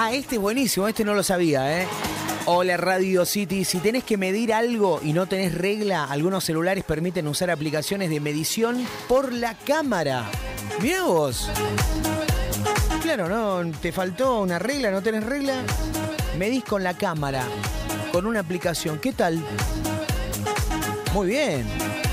Este es buenísimo, este no lo sabía, ¿eh? Hola Radio City, si tenés que medir algo y no tenés regla, algunos celulares permiten usar aplicaciones de medición por la cámara. Mirá vos. Claro, ¿no? ¿Te faltó una regla? ¿No tenés regla? Medís con la cámara, con una aplicación. ¿Qué tal? Muy bien.